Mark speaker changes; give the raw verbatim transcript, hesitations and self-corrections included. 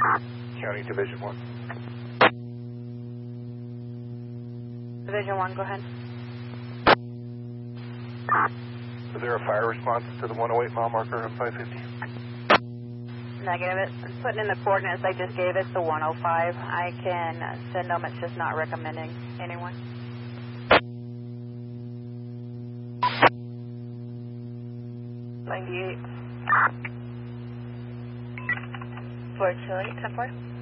Speaker 1: County Division one.
Speaker 2: Division one, go ahead.
Speaker 1: Is there a fire response to the one oh eight mile marker on five fifty?
Speaker 2: Negative. It's putting in the coordinates I just gave. It's the one oh five. I can send them. It's just not recommending anyone. ninety-eight. Floyd Chili, ten four.